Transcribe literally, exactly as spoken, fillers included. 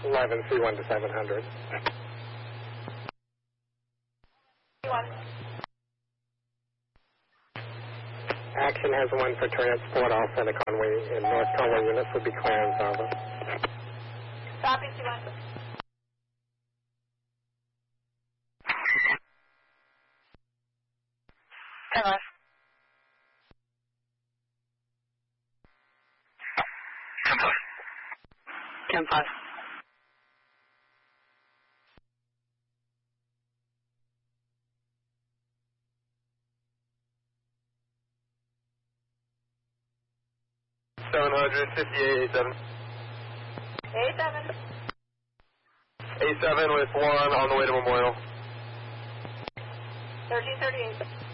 eleven C one to seven hundred. Action has one for transport, all center Conway and North Conway units would be clearance over. Copy, C one. ten five. ten five. ten five. seven hundred fifty-eight, A seven. A seven. A seven with one on the way to Memorial. thirteen thirty-eight.